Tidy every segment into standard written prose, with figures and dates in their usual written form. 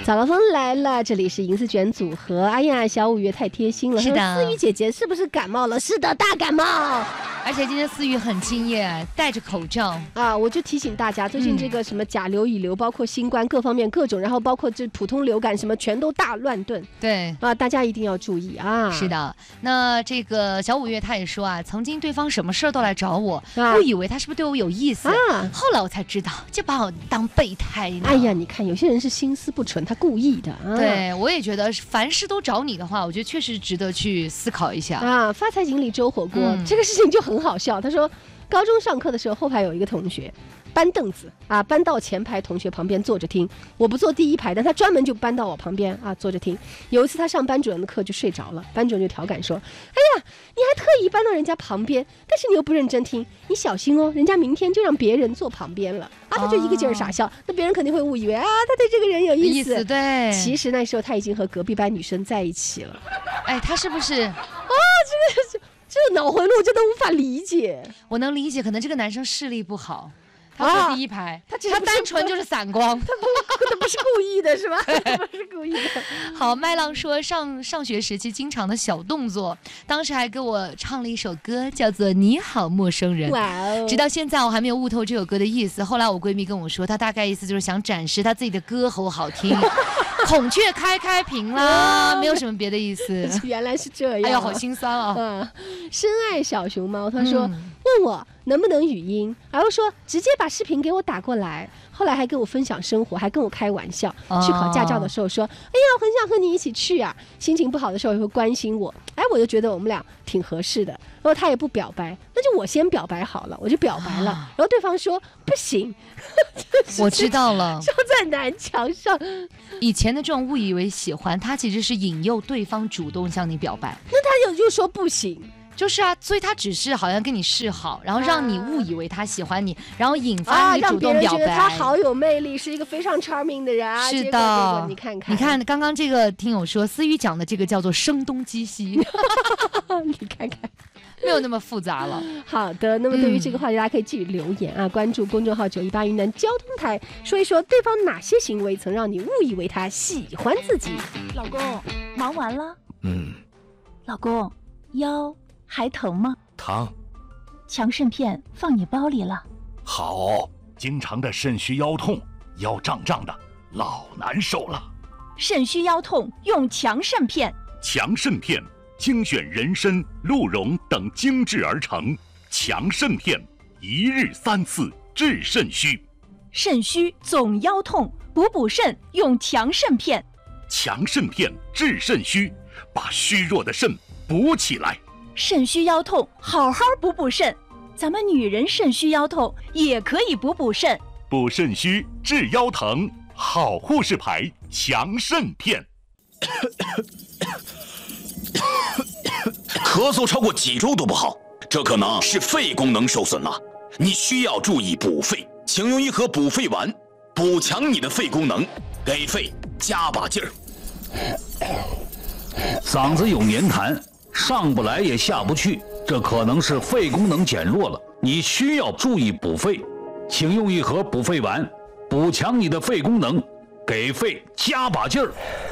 早高峰来了，这里是银丝卷组合。哎呀，小五月太贴心了。 是的， 思雨姐姐是不是感冒了？是的，大感冒。 而且今天思雨很敬业，戴着口罩啊！我就提醒大家，最近这个什么甲流、乙流，包括新冠各方面各种，然后包括这普通流感什么，全都大乱炖。 对啊，大家一定要注意啊！ 是的，那这个小五月他也说啊，曾经对方什么事儿都来找我，我以为他是不是对我有意思啊？后来我才知道，就把我当备胎呢。 哎呀，你看有些人是心思不纯，他故意的啊。 对，我也觉得凡事都找你的话，我觉得确实值得去思考一下啊。发财锦鲤周火锅，这个事情就很好笑。他说，高中上课的时候，后排有一个同学搬凳子啊，搬到前排同学旁边坐着听。我不坐第一排，但他专门就搬到我旁边啊坐着听。有一次他上班主任的课就睡着了，班主任就调侃说：“哎呀，你还特意搬到人家旁边，但是你又不认真听，你小心哦，人家明天就让别人坐旁边了。”啊，他就一个劲儿傻笑，那别人肯定会误以为啊他对这个人有意思。 对， 其实那时候他已经和隔壁班女生在一起了。 哎，他是不是？ 这个脑回路我真的无法理解。 我能理解，可能这个男生视力不好。他坐第一排，他单纯就是散光， 他不是故意的，是吧？他不是故意的。 好，麦浪说上学时期经常的小动作，当时还给我唱了一首歌，叫做《你好陌生人》。 哇哦！ 直到现在我还没有悟透这首歌的意思。后来我闺蜜跟我说，她大概意思就是想展示她自己的歌喉好听。孔雀开屏啦，没有什么别的意思。 原来是这样。 哎呦，好心酸啊！ 深爱小熊猫，他说问我能不能语音，然后说直接把视频给我打过来。后来还跟我分享生活，还跟我开玩笑。去考驾照的时候说：“哎呀，我很想和你一起去啊。”心情不好的时候也会关心我。哎，我就觉得我们俩挺合适的。然后他也不表白，那就我先表白好了，我就表白了。然后对方说不行， 我知道了， 烧在南墙上。 以前的这种误以为喜欢，他其实是引诱对方主动向你表白。 那他就说不行。 就是啊，所以他只是好像跟你示好，然后让你误以为他喜欢你，然后引发你主动表白。让别人觉得他好有魅力，是一个非常 charming 的人啊。 是的， 结果你看看， 你看刚刚这个听友说，思雨讲的这个叫做声东击西， 你看看。 没有那么复杂了。 好的，那么对于这个话题，大家可以继续留言啊，关注公众号918云南交通台，说一说对方哪些行为曾让你误以为他喜欢自己。 老公，忙完了？老公，腰还疼吗？ 疼。 强肾片放你包里了。 好，经常的肾虚腰痛，腰胀胀的，老难受了。 肾虚腰痛用强肾片。 强肾片精选人参、鹿茸等精制而成，强肾片一日3次治肾虚。 肾虚总腰痛，补肾用强肾片。 强肾片治肾虚，把虚弱的肾补起来。 肾虚腰痛，好好补肾。咱们女人肾虚腰痛也可以补肾。 补肾虚治腰疼，好护士牌强肾片。 咳嗽超过几周都不好，这可能是肺功能受损了。你需要注意补肺，请用一盒补肺丸，补强你的肺功能，给肺加把劲儿。 嗓子有黏痰，上不来也下不去，这可能是肺功能减弱了，你需要注意补肺，请用一盒补肺丸，补强你的肺功能，给肺加把劲儿。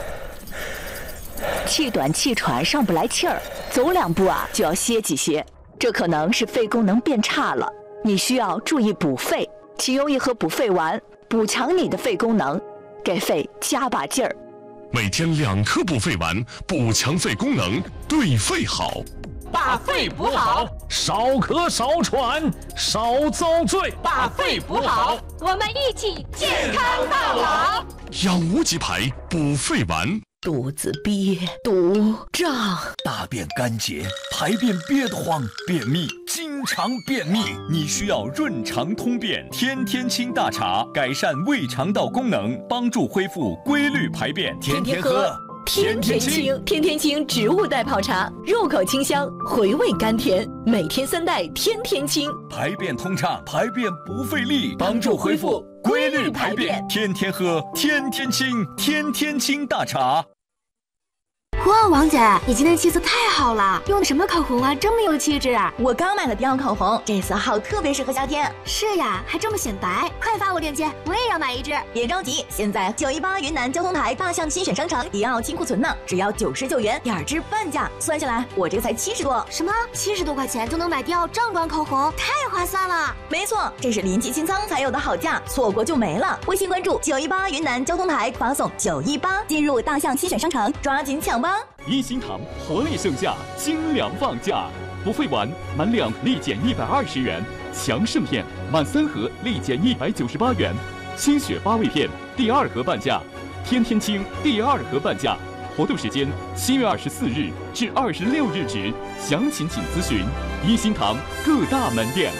气短气喘上不来气儿，走2步啊就要歇几歇，这可能是肺功能变差了，你需要注意补肺，请用一盒补肺丸，补强你的肺功能，给肺加把劲儿。 每天2颗补肺丸，补强肺功能，对肺好。 把肺补好， 少咳少喘少遭罪。 把肺补好，我们一起健康到老。 养无极牌补肺丸。 肚子憋、堵、胀， 大便干结，排便憋得慌，便秘，经常便秘，你需要润肠通便天天清大茶，改善胃肠道功能，帮助恢复规律排便，天天喝。 天天清，天天清植物代泡茶，入口清香，回味甘甜，每天3袋，天天清， 排便通畅，排便不费力，帮助恢复规律排便，天天喝，天天清，天天清大茶。 哇，王姐，你今天气色太好了，用的什么口红啊，这么有气质啊！ 我刚买了迪奥口红，这色号特别适合夏天。 是呀，还这么显白，快发我链接，我也要买一支。 别着急，现在918云南交通台大象新选商城迪奥清库存呢，只要99元，2支半价，算下来我这才70多。 什么？70多块钱就能买迪奥正装口红，太划算了！ 没错，这是临期清仓才有的好价，错过就没了。微信关注918云南交通台，发送918进入大象新选商城，抓紧抢吧！ 一心堂活力盛夏，精良放假，不费完满2立减120元，强盛片满3盒立减198元，清血8味片第2盒半价，天天清第2盒半价。活动时间7月24日至26日止，详情请咨询一心堂各大门店。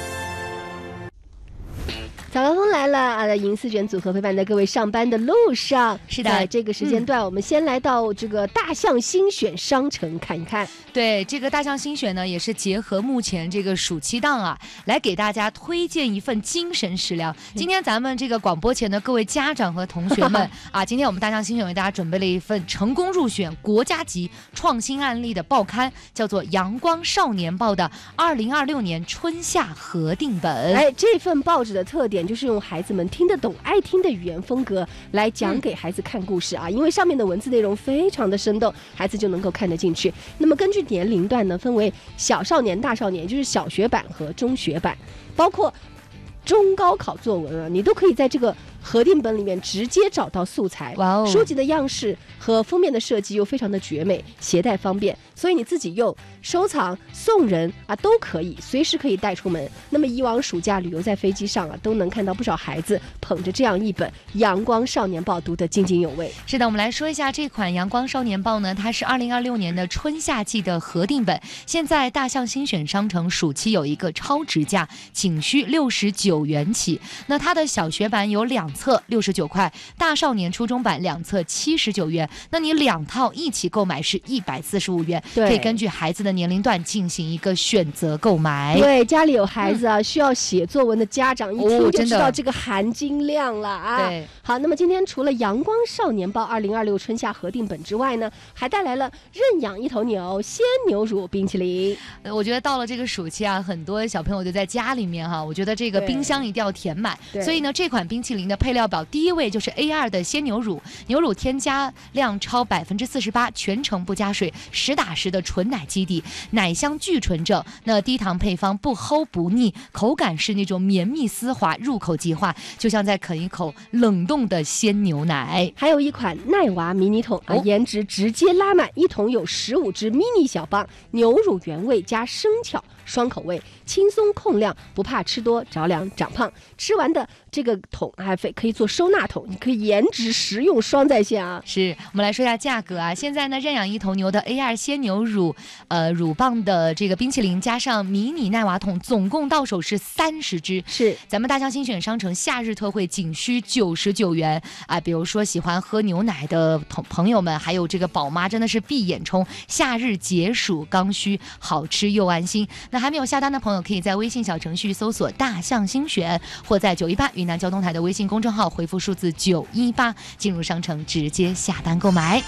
早高峰来了啊！银丝卷组合陪伴在各位上班的路上。 是的， 在这个时间段，我们先来到这个大象新选商城看一看。 对，这个大象新选呢，也是结合目前这个暑期档啊，来给大家推荐一份精神食粮。今天咱们这个广播前的各位家长和同学们啊，今天我们大象新选为大家准备了一份成功入选国家级创新案例的报刊，叫做《阳光少年报》的2026年春夏合订本。 哎，这份报纸的特点就是用孩子们听得懂、爱听的语言风格来讲给孩子看故事啊，因为上面的文字内容非常的生动，孩子就能够看得进去。那么根据年龄段呢，分为小少年、大少年，就是小学版和中学版，包括中高考作文啊，你都可以在这个合订本里面直接找到素材。 哇哦！ 书籍的样式和封面的设计又非常的绝美，携带方便，所以你自己用、收藏、送人啊都可以，随时可以带出门。那么以往暑假旅游在飞机上啊，都能看到不少孩子捧着这样一本《阳光少年报》读得津津有味。 是的，我们来说一下这款《阳光少年报》呢，它是2026年的春夏季的合订本，现在大象新选商城暑期有一个超值价，仅需69元起。那它的小学版有2册69块，大少年初中版2册79元，那你2套一起购买是145元，可以根据孩子的年龄段进行一个选择购买。 对，家里有孩子啊，需要写作文的家长一听就知道这个含金量了啊。 对， 好，那么今天除了《阳光少年报》2026春夏合订本之外呢，还带来了认养一头牛鲜牛乳冰淇淋。 我觉得到了这个暑期啊，很多小朋友就在家里面哈，我觉得这个冰箱一定要填满，所以呢，这款冰淇淋的配料表第一位就是 A2 的鲜牛乳，牛乳添加量超48%，全程不加水，实打实的纯奶基底，奶香巨纯正。那低糖配方不齁不腻，口感是那种绵密丝滑，入口即化，就像在啃一口冷冻的鲜牛奶。 还有一款奈娃迷你桶啊，颜值直接拉满，一桶有15支迷你小棒，牛乳原味加生巧。双口味，轻松控量，不怕吃多着凉长胖。吃完的这个桶还可以做收纳桶，你可以颜值实用双在线啊。 是，我们来说一下价格啊。现在呢，认养一头牛的 A2 鲜牛乳，乳棒的这个冰淇淋加上迷你奈娃桶，总共到手是30支。 是， 咱们大象新选商城夏日特惠，仅需99元啊。比如说喜欢喝牛奶的朋友们，还有这个宝妈，真的是闭眼冲，夏日解暑刚需，好吃又安心。那还没有下单的朋友，可以在微信小程序搜索大象新选，或在918云南交通台的微信公众号回复数字918，进入商城直接下单购买。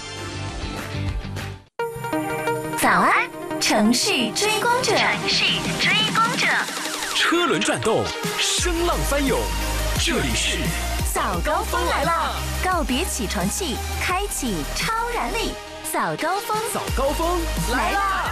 早安，城市追光者，城市追光者， 车轮转动，声浪翻涌，这里是早高峰来了，告别起床气，开启超燃力，早高峰， 早高峰来啦！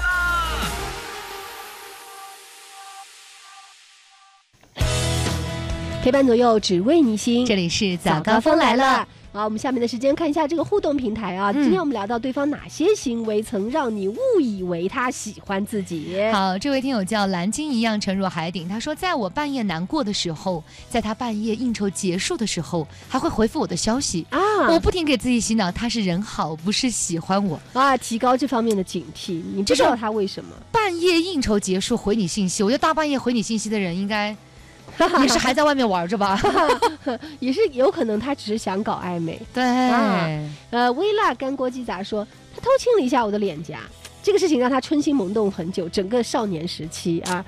陪伴左右，只为你心。 这里是早高峰来了。 好，我们下面的时间看一下这个互动平台啊。今天我们聊到对方哪些行为曾让你误以为他喜欢自己。 好，这位听友叫蓝鲸一样沉入海底，他说在我半夜难过的时候，在他半夜应酬结束的时候，还会回复我的消息啊。我不停给自己洗脑，他是人好，不是喜欢我啊，提高这方面的警惕。你不知道他为什么半夜应酬结束回你信息？我觉得大半夜回你信息的人应该也是还在外面玩着吧也是有可能他只是想搞暧昧。 对微辣干锅鸡杂说他偷亲了一下我的脸颊，这个事情让他春心萌动很久，整个少年时期啊。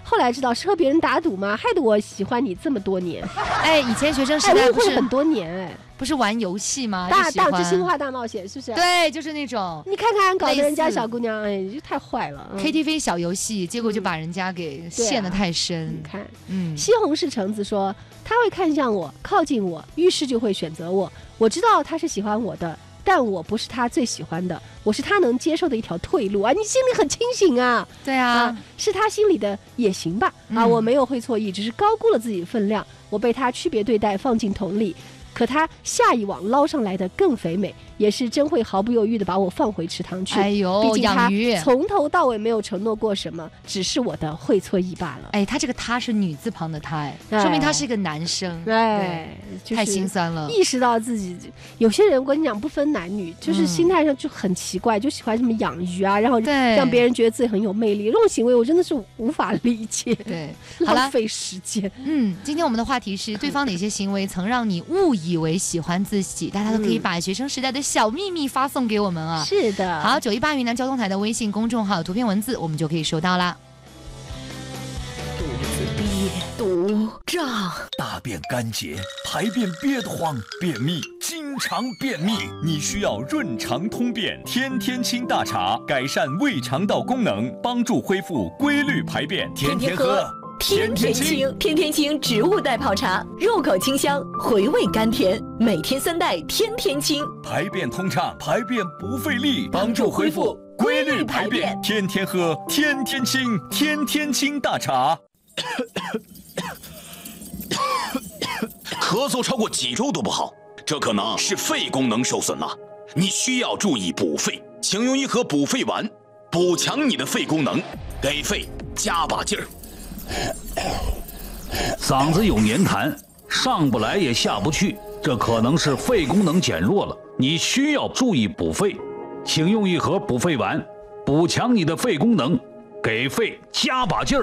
后来知道是和别人打赌嘛，害得我喜欢你这么多年。 哎，以前学生时代不是很多年哎， 不是玩游戏吗？ 大知心话大冒险是不是？ 对，就是那种。 你看看搞得人家小姑娘，哎，这太坏了。 KTV 小游戏，结果就把人家给陷得太深。 你看，西红柿橙子说他会看向我，靠近我，于是就会选择我。我知道他是喜欢我的。但我不是他最喜欢的，我是他能接受的一条退路啊！你心里很清醒啊， 对啊， 是他心里的也行吧啊！我没有会错意，只是高估了自己的分量，我被他区别对待放进桶里，可他下一网捞上来的更肥美，也是真会毫不犹豫的把我放回池塘去。 哎呦， 毕竟他养鱼从头到尾没有承诺过什么，只是我的会错意罢了。 哎，他这个他是女字旁的他，哎，说明他是一个男生。 哎，就是、 太心酸了。 意识到自己，有些人我跟你讲不分男女，就是心态上就很奇怪，就喜欢什么养鱼啊，然后让别人觉得自己很有魅力，这种行为我真的是无法理解。 对， 浪费时间。 今天我们的话题是对方哪些行为曾让你误以为喜欢自己，大家都可以把学生时代的小秘密发送给我们啊。 是的， 好，918云南交通台的微信公众号图片文字我们就可以收到啦。 肚子憋肚胀，大便干结，排便憋得慌，便秘，经常便秘，你需要润肠通便天天清大茶，改善胃肠道功能，帮助恢复规律排便，天天喝。 天天清，天天清植物代泡茶，入口清香，回味甘甜，每天3袋，天天清， 排便通畅，排便不费力，帮助恢复规律排便，天天喝，天天清，天天清大茶。 咳嗽超过几周都不好，这可能是肺功能受损了，你需要注意补肺，请用一盒补肺丸，补强你的肺功能，给肺加把劲儿。 嗓子有黏痰，上不来也下不去，这可能是肺功能减弱了，你需要注意补肺，请用一盒补肺丸，补强你的肺功能，给肺加把劲儿。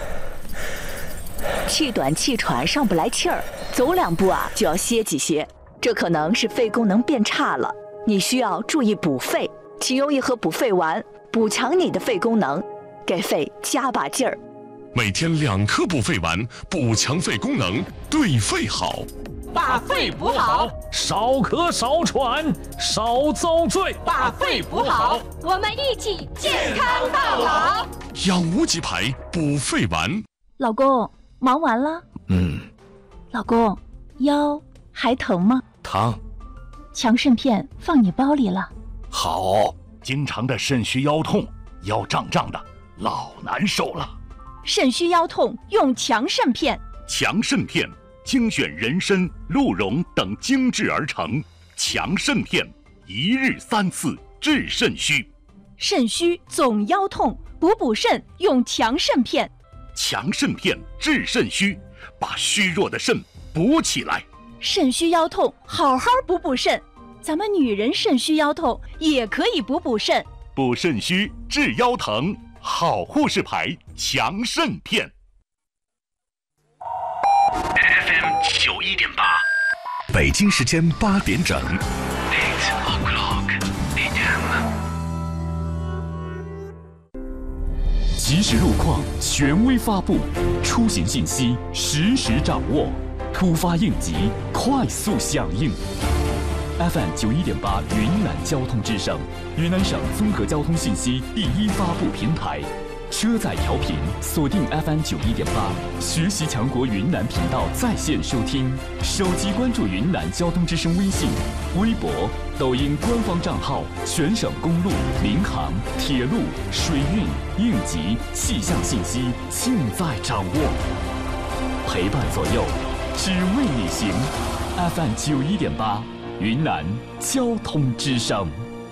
气短气喘上不来气儿，走2步啊就要歇几歇，这可能是肺功能变差了，你需要注意补肺，请用一盒补肺丸，补强你的肺功能，给肺加把劲儿。 每天2颗补肺丸，补强肺功能，对肺好。 把肺补好， 少咳少喘少遭罪。 把肺补好，我们一起健康到老。 养无极牌补肺丸。 老公，忙完了？老公，腰还疼吗？ 疼。 强肾片放你包里了。 好，经常的肾虚腰痛，腰胀胀的，老难受了。 肾虚腰痛用强肾片。 强肾片精选人参、鹿茸等精制而成，强肾片1日3次治肾虚。 肾虚总腰痛，补肾用强肾片。 强肾片治肾虚，把虚弱的肾补起来。 肾虚腰痛好好补肾，咱们女人肾虚腰痛也可以补肾。 补肾虚治腰疼，好护士牌强肾片。 FM 91.8，北京时间8点整。8 o'clock AM。 及时路况，权威发布，出行信息实时掌握，突发应急快速响应。FM 91.8云南交通之声，云南省综合交通信息第一发布平台。车载调频锁定 FM 91.8，学习强国云南频道在线收听，手机关注云南交通之声微信、微博、抖音官方账号，全省公路、民航、铁路、水运、应急、气象信息尽在掌握，陪伴左右，只为你行。FM 91.8，云南交通之声。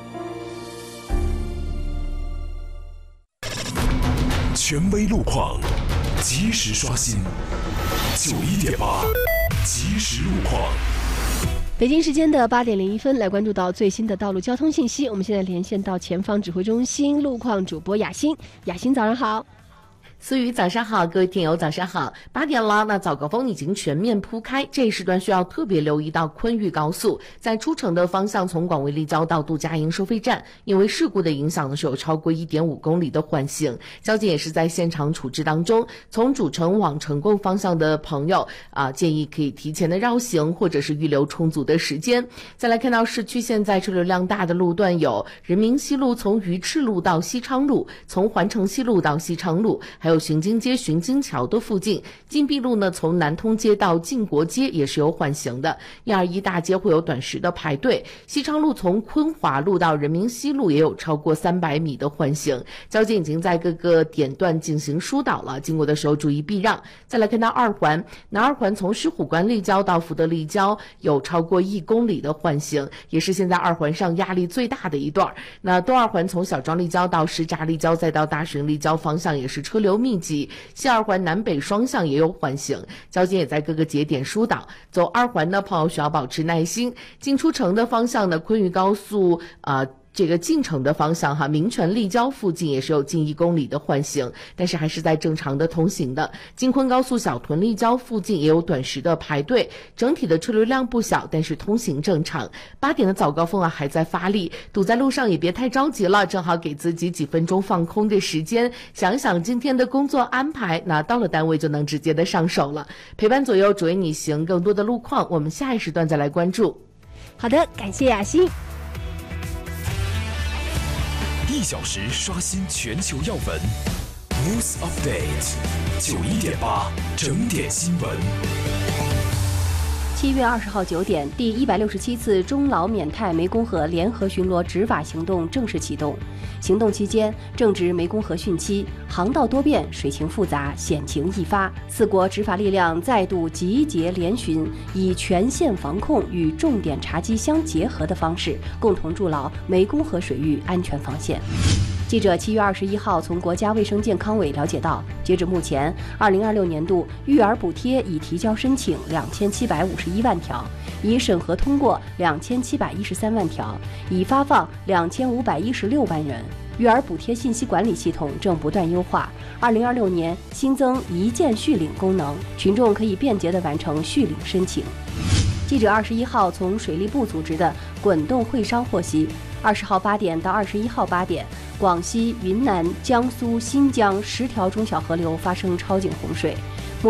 权威路况，及时刷新。91.8，及时路况。 北京时间的8点01分，来关注到最新的道路交通信息。我们现在连线到前方指挥中心路况主播雅欣。雅欣，早上好。 思雨早上好，各位听友早上好。8点了，那早高峰已经全面铺开，这一时段需要特别留意到昆玉高速在出城的方向，从广卫立交到杜家营收费站，因为事故的影响呢，是有超过 1.5 公里的缓行，交警也是在现场处置当中。从主城往成贡方向的朋友建议可以提前的绕行，或者是预留充足的时间。再来看到市区现在车流量大的路段有人民西路从鱼翅路到西昌路，从环城西路到西昌路，还有巡京街巡京桥的附近。禁闭路呢，从南通街到晋国街也是有缓行的。121大街会有短时的排队。西昌路从昆华路到人民西路也有超过300米的缓行。交警已经在各个点段进行疏导了，经过的时候注意避让。再来看到二环，那二环从石虎关立交到福德立交有超过1公里的缓行，也是现在二环上压力最大的一段。那东二环从小庄立交到石闸立交再到大顺立交方向也是车流密集，西二环南北双向也有缓行，交警也在各个节点疏导。走二环的朋友需要保持耐心。进出城的方向呢，昆玉高速这个进城的方向民权立交附近也是有近1公里的缓行，但是还是在正常的通行的。京昆高速小屯立交附近也有短时的排队，整体的车流量不小，但是通行正常。8点的早高峰还在发力，堵在路上也别太着急了，正好给自己几分钟放空的时间，想想今天的工作安排，那到了单位就能直接的上手了。陪伴左右，主为你行更多的路况，我们下一时段再来关注。 好的，感谢雅欣。 1小时刷新全球要闻 ，News Update 91.8整点新闻。 7月20号9点，第167次中老缅泰湄公河联合巡逻执法行动正式启动。行动期间，正值湄公河汛期，航道多变，水情复杂，险情易发。4国执法力量再度集结联巡，以全线防控与重点查缉相结合的方式，共同筑牢湄公河水域安全防线。记者7月21号从国家卫生健康委了解到，截止目前，2026年度育儿补贴已提交申请2751万条，已审核通过2713万条，已发放2516万元。育儿补贴信息管理系统正不断优化。2026年新增一键续领功能，群众可以便捷地完成续领申请。记者21号从水利部组织的滚动会商获悉，20号8点到21号8点，广西、云南、江苏、新疆10条中小河流发生超警洪水。